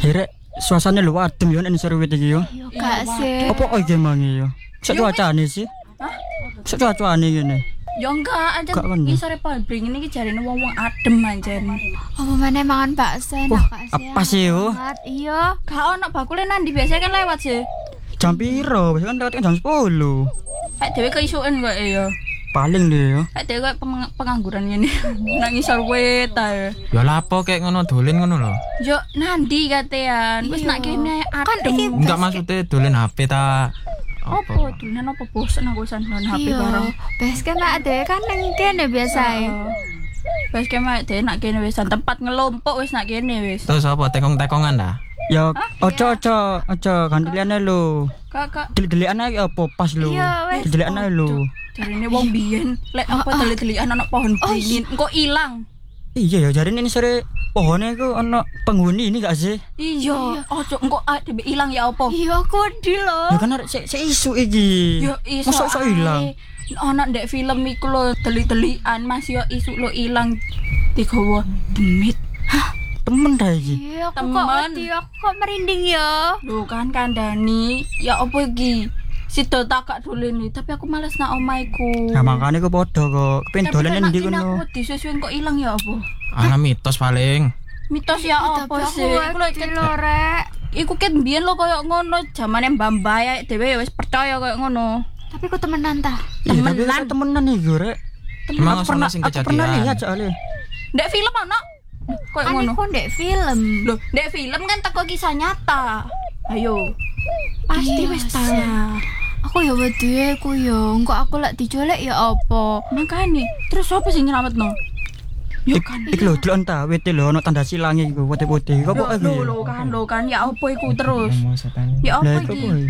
Herek suasana lu adem yo nek seru iki yo. Yo gak sih. Apa kok iki mangi yo? Sak cuacane sih. Hah? Sak cuacane ngene. Ya enggak, aja ngisore pabrik ini jarine wong-wong adem anjen. Apa meneh mangan bakso enak gak sih? Apa sih yo? Iya. Gak ono bakule nandi biasa kan lewat sih. Jam piro? Biasa kan lewat jam 10. Dhewe keisuken kok ya. Paling deh yo. Dhewe kok pengangguran ngene. Nang ngisor wet ae. Ya lapo kayak ngono dolen ngono lho. Yo nandi katean. Wis nak kene adem. Enggak maksudnya dolen HP ta. Apa dolen apa bosen aku san dolen HP bareng. Bes kan dhewe kan nang kene biasae. Wis kemek dhewe nak kene wis tempat ngelompok wis nak kene wis. Terus apa tekong-tekongan ta? Ya ojo gandeliane lho. Kakak Delik-delikan ae apa pas lho. Delik-delikan ae lho. jarine wong biyen lek apa delik-delikan ana pohon beringin engko ilang. Iya ya jarine ini sore pohone iku ana penghuni ini gak sih? Iya, ojo engko dhewe ilang ya apa? Iya kodi lho. Ya kan arek sik isu iki. Ya iso. Mosok ilang. Ana ndek film iku lho delik-delikan Mas yo isu lo ilang digawa demit. Hah, temen ta iki? Iya, aku kok merinding ya. Lho kan kandhani, ya apa iki? Sido takak dolene, tapi aku males nak omahku. Nah makane ku padha kok. Kepen dolen endi kono. Aku disusun kok ilang ya apa? Ana mitos paling. Mitos ya apa sih? Iku lho Rek. Iku ket mbiyen lho koyo ngono, zamane Mbah-mbah dhewe ya wis percaya koyo ngono. Tapi ku temenan ta? Temenan iki rek. Emang pernah sing kejadian. Pernah lihat soalnya. Ndek film ana. Koyo ngono. Kok ndek film? Loh, ndek film kan teko kisah nyata. Ayo. Pasti wis ta. Aku ya wedhe ku ya, engko aku lek dicolek ya apa? Makane, terus apa sing nyelametno? Yo kan. Iki lho delok ta wete lho ana tanda silange iku putih-putih. Kok kok iki? Lho kan ya apa iku terus? Ya apa iki?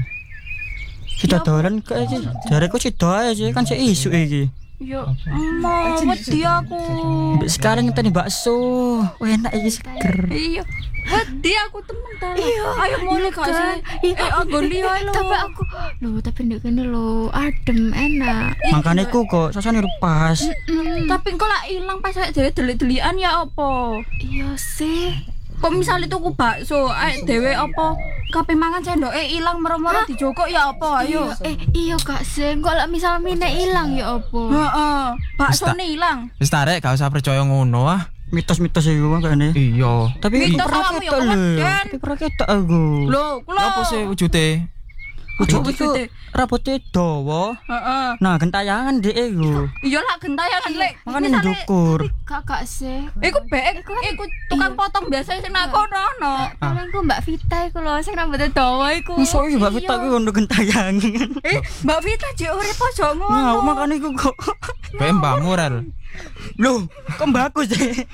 Kita dolan kok iki. Jareku sida ae sih kan sik isu iki. Yo, mau wedi aku. Mbak sekarang ngenteni bakso. Enak iki seger. Iya. Wedi aku temen ta. Ayo mulai gak sih? Aku lihat lho. Tapi aku tapi ndek kene lho adem enak. Makane ku kok sasane pas. Tapi kok lak ilang pas dhewe delik-delikan ya apa? Iya sih. Kok misalnya tuku bakso, dhewe apa kape mangan sendoke ilang mero-mero dijokok ya apa? Ayo. Iya gak sih, kok lek misal mine ilang ya apa? Heeh. Baksone ilang. Wis tarek gak usah percaya ngono ah. Mitos-mitos iku makane. Iya. Tapi mitos awakmu ya kemeden. Tapi pernah ketok aku. Lho, kula apa sih wujude? Wujud itu rambutnya dawa. Heeh. Nah, gentayangan dhek iku. Iya lah gentayangan lek. Makane ndukur. Kakak sih. Iku iku tukang potong biasa sing nang kono ono. Paling ku Mbak Vita iku lho sing rambutnya dawa iku. Mosok iki Mbak Vita ku ono gentayangan. Mbak Vita jek urip aja ngono. Nah, makane iku kok. Kayak mbahmu Rel. Loh, kok mbakku sih?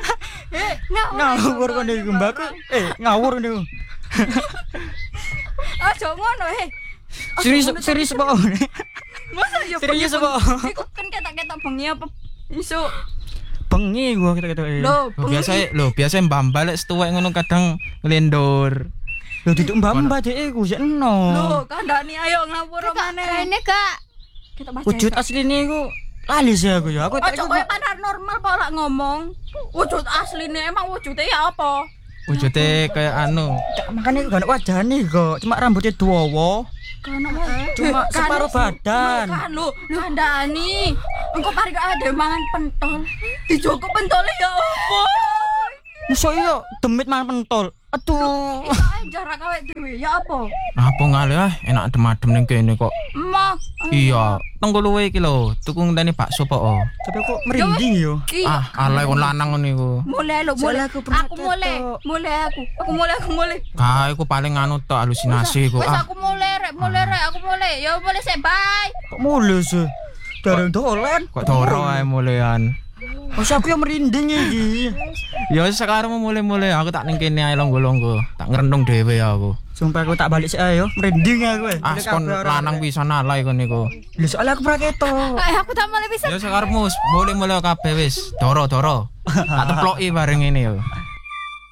Ngawur kok niku mbakku. Ngawur niku. Aja ngono Serius kok. Masa yo serius kok. Iku kan ketak-ketak bengi apa iso. Bengi gua ketak-ketak. Lho, biasa mbah-mbah lek setuwek ngono kadang nglendor. Lho duduk mbah-mbah dhek iku sik eno. Lho, kandhani ayo ngawur maneh. Rene Kak. Wujud asline iku lali sih aku ya. Aku tak koyo paranormal kok lak ngomong. Wujud asline emang wujude ya apa? Wujude kayak anu. Makane gak ono wajane kok, cuma rambutnya dawa. Cuma separuh badan. Kan lho, kandhani. Engko paring ade mangan pentol. Dijoko pentole ya apa? Mosok iya demit mangan pentol. Aduh. Jarak awake dhewe ya apa? Apa ngale ah, enak adem-adem ning kene kok. Emah. Iya, tunggu luwe iki lho, tuku ngenteni bakso po. Tapi kok merinding yo. Ah, alay kon lanang ngene iku. Mulai lho, mulai aku mulai. Ah, iku paling anu tok halusinasi iku. Wis aku mulai rek. Ya mulai sik bye. Kok mulai sih? Dareng dolan. Kok doro ae mulean. Wes aku yang merinding iki. Ya sekarang mulai aku tak ning kene ae longgo-longgo. Tak ngrendung dhewe aku. Sumpah aku tak balik sik ae yo, merinding aku. Kon lanang pisan alay kon niku. Lho soalnya aku pernah ketok. Aku tak mulai bisa. Ya sekarang mulai kabeh wis. Doro. Tak teploki bareng ini yo.